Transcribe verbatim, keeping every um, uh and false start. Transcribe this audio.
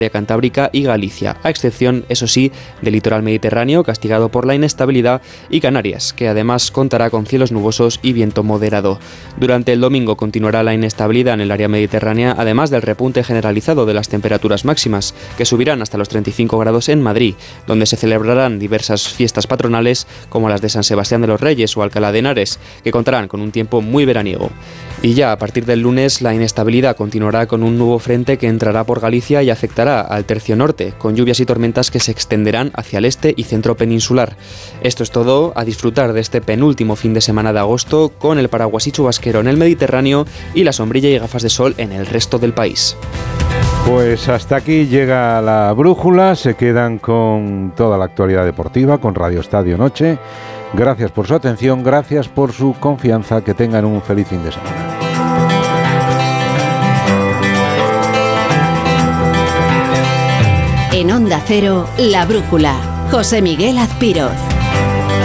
Cantábrica y Galicia, a excepción, eso sí, del litoral mediterráneo, castigado por la inestabilidad, y Canarias, que además contará con cielos nubosos y viento moderado. Durante el domingo continuará la inestabilidad en el área mediterránea, además del repunte generalizado de las temperaturas máximas, que subirán hasta los treinta y cinco grados en Madrid, donde se celebrarán diversas fiestas patronales, como las de San Sebastián de los Reyes o Alcalá de Henares, que contarán con un tiempo muy veraniego. Y ya a partir del lunes, la inestabilidad continuará con un nuevo frente que entrará por Galicia y afectará al tercio norte, con lluvias y tormentas que se extenderán hacia el este y centro peninsular. Esto es todo, a disfrutar de este penúltimo fin de semana de agosto, con el paraguas y chubasquero en el Mediterráneo y la sombrilla y gafas de sol en el resto del país. Pues hasta aquí llega la brújula, se quedan con toda la actualidad deportiva, con Radio Estadio Noche. Gracias por su atención, gracias por su confianza, que tengan un feliz fin de semana. En Onda Cero, La Brújula, José Miguel Azpiroz.